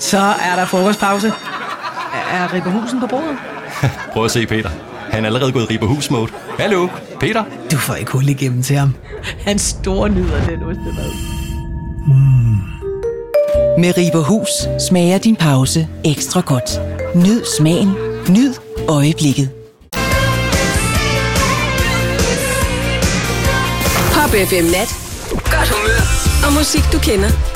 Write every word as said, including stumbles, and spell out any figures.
Så er der frokostpause. Er Ribberhusen på bordet? Prøv at se, Peter. Han er allerede gået i Ribberhus-mode. Hallo, Peter? Du får ikke hul igennem til ham. Han store nyder den ostemad. Mm. Med Ribberhus smager din pause ekstra godt. Nyd smagen. Nyd øjeblikket. Pop F M Nat. Godt humør og musik, du kender.